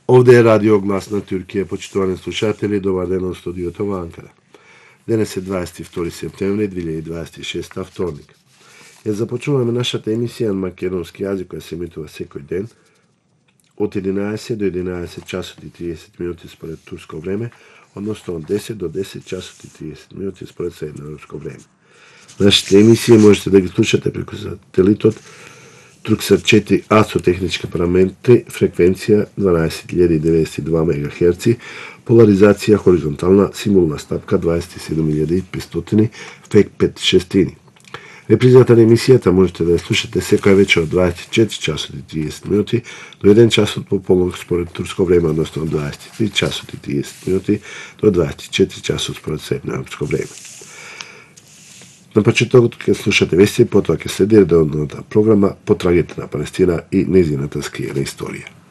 Ovde je Radio Glas na Türkije, почитувани слушатели, добар ден од студиото во Анкара. Денес е 22 септември 2026, вторник. Ја започнуваме нашата емисија на македонски јазик која се емитува секој ден од 11 до 11 часот и 30 минути според турско време, односно од 10 до 10 часот и 30 минути според средноевропско време. Нашите емисии можете да ги слушате преку сателитот Турксат 4А со технички параметри, фреквенција 12092 МГц, поларизација хоризонтална, симулна стапка 27500, фек 5 шестини. Репризата на емисијата можете да ја слушате секоја вечер од 24 часот и 30 минути до 1 часот по полнок според турско време, односно од 23 часот и 30 минути до 24 часот според средноевропско време. На почетокот ќе слушате вести, потоа ќе следи редовната програма Потрагите на Палестина и нејзината скриена историја.